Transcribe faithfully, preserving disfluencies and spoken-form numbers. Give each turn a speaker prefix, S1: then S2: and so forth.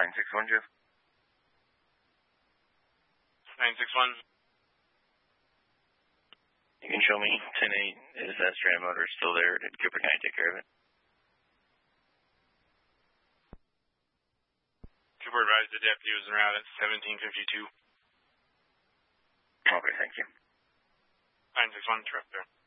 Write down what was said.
S1: nine six one, Jeff.
S2: nine six one.
S1: You can show me ten eight. Is that strand motor still there? Did Cooper County take care of it?
S2: Cooper advised the deputy was en route at seventeen fifty-two.
S1: Okay, thank you.
S2: nine six one, truck there.